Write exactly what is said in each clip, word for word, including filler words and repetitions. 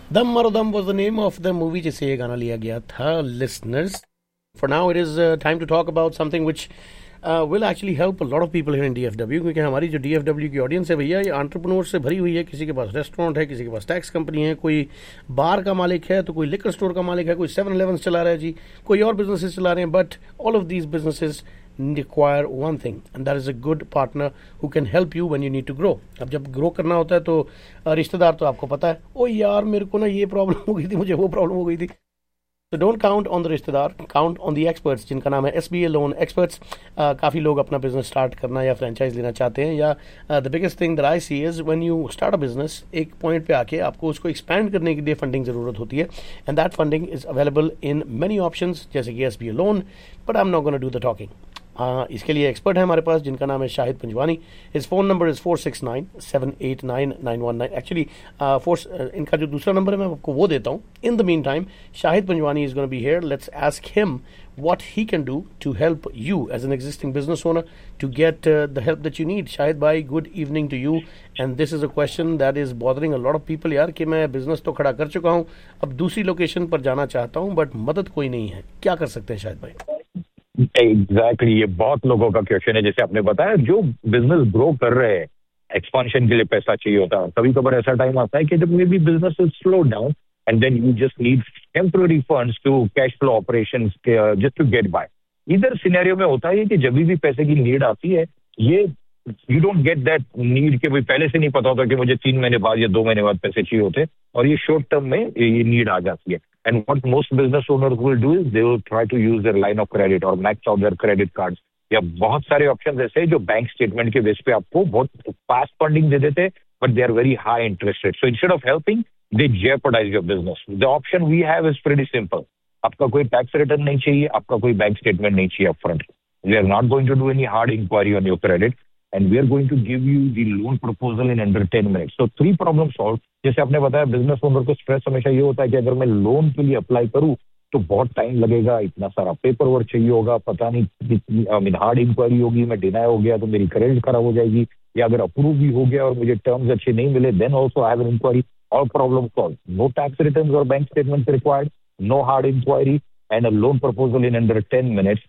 दम मारो दम was the name of the movie जिसे ये गाना लिया गया था. Listeners, for now it is uh, time to talk about something which uh, will actually help a lot of people here in D F W, क्योंकि हमारी जो D F W की ऑडियंस है भैया ये एंटरप्रेन्योर से भरी हुई है. किसी के पास रेस्टोरेंट है, किसी के पास टैक्स कंपनी है, कोई बार का मालिक है, तो कोई लिकर स्टोर का मालिक है, कोई सेवन इलेवन चला रहा है जी, कोई और बिजनेसेस चला रहे हैं. But all of these businesses require one thing, and that is a good partner who can help you when you need to grow. अब जब ग्रो करना होता है तो रिश्तेदार तो आपको पता है, ओ यार मेरे को ना ये प्रॉब्लम हो गई थी, मुझे वो प्रॉब्लम हो गई थी. तो डोंट काउंट ऑन द रिश्तेदार, काउंट ऑन द एक्सपर्ट्स जिनका नाम है एस बी ए लोन एक्सपर्ट्स. काफ़ी लोग अपना बिजनेस स्टार्ट करना या फ्रेंचाइज लेना चाहते हैं, या the biggest thing that I C is when you start a business, एक पॉइंट पे आके आपको उसको एक्सपैंड करने के लिए फंडिंग ज़रूरत होती है. And that funding is available in many options जैसे कि S B A loan. But I am not gonna do the talking. Uh, इसके लिए एक्सपर्ट है हमारे पास जिनका नाम है शाहिद पंजवानी. इस phone number is four six nine seven eight nine nine one nine. Actually four इनका जो दूसरा नंबर है मैं आपको वो देता हूँ. In the mean time Shahid Panjwani is gonna be here. Let's ask him what he can do to help you as an existing business owner to get uh, the help that you need. Shahid bhai, good evening to you. And this is a question that is bothering a lot of people यार, कि मैं business तो खड़ा कर चुका हूँ, अब दूसरी लोकेशन पर जाना चाहता हूँ, बट मदद कोई नहीं है. क्या कर सकते हैं शाहिद भाई? एग्जैक्टली exactly, ये बहुत लोगों का क्वेश्चन है. जैसे आपने बताया, जो बिजनेस ग्रो कर रहे हैं, एक्सपांशन के लिए पैसा चाहिए होता है. कभी कभार ऐसा टाइम आता है कि जब may be business is slow down and then you just need temporary funds to cash flow operations just to get bye. इधर सिनेरियो में होता है कि जब भी पैसे की नीड आती है, ये you don't get that need के भाई पहले से नहीं पता होता कि मुझे तीन महीने बाद या दो महीने बाद पैसे चाहिए होते, और ये शॉर्ट टर्म में ये नीड आ जाती है. And what most business owners will do is they will try to use their line of credit or max out their credit cards. या बहुत सारे ऑप्शन ऐसे हैं जो बैंक स्टेटमेंट के बेस पे आपको बहुत फास्ट फंडिंग दे देते हैं, but they are very high interest rate. So instead of helping they jeopardize your business. The option we have is pretty simple. आपका कोई टैक्स रिटर्न नहीं चाहिए, आपका कोई बैंक स्टेटमेंट नहीं चाहिए upfront. We are not going to do any hard inquiry on your credit, and we are going to give you the loan proposal in under ten minutes. So three problem solved. जैसे आपने बताया, business owner को stress हमेशा ये होता है कि अगर मैं लोन के लिए अप्लाई करूं तो बहुत टाइम लगेगा, इतना सारा पेपर वर्क चाहिए होगा, पता नहीं कितनी आई मीन हार्ड इंक्वायरी होगी, मैं डिनाई हो गया तो मेरी क्रेडिट खराब हो जाएगी, या अगर अप्रूव भी हो गया और मुझे टर्म्स अच्छे नहीं मिले, then also I have an inquiry. All problem solve. No tax return और bank statement required, no hard inquiry and a loan proposal in under ten minutes.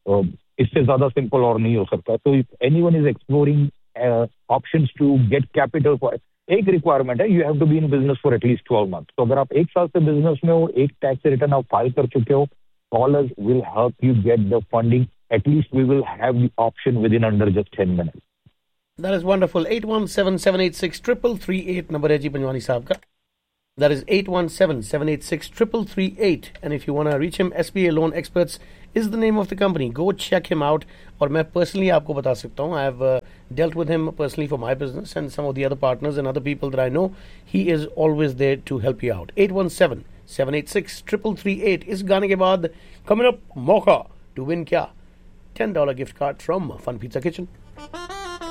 इससे ज्यादा सिंपल और नहीं हो सकता. तो if anyone is exploring options to get capital, एक requirement है, you have to be in business for at least twelve month. तो अगर आप एक साल से बिजनेस में हो, एक टैक्स रिटर्न आप फाइल कर चुके हो, callers will help you get the funding. At least we will have the option with in under just ten minutes. That is wonderful. eight one seven, seven eight six, three three eight number है जी पंजवानी साहब का. That is eight one seven, seven eight six, three three eight. And if you want to reach him, S B A Loan Experts is the name of the company. Go check him out. और मैं personally आपको बता सकता हूँ, I have uh, dealt with him personally for my business and some of the other partners and other people that I know. He is always there to help you out. eight one seven, seven eight six, three three eight. इस गाने के बाद coming up, मौका to win क्या? ten dollar gift card from Fun Pizza Kitchen.